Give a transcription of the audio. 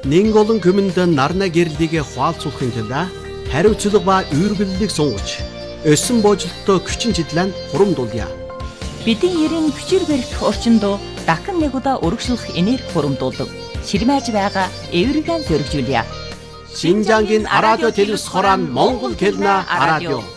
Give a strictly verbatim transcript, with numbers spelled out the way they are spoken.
Нэг олон хүмүүнд нарна гэрлийг хуалцуулахын тулд хариуцлага ба үйргэллийг сунгаж, өсөн боожлолттой хүчин чиглэн хурамдуулъя. Бидний ерийн хүчээр барих орчинд дахин нэг удаа урагшлах энерги хурамдуулдаг. Ширмэж байгаа эвэргэн зөргижүүлье. Шинжангийн радио телевиз хорон Монгол хэлний радио.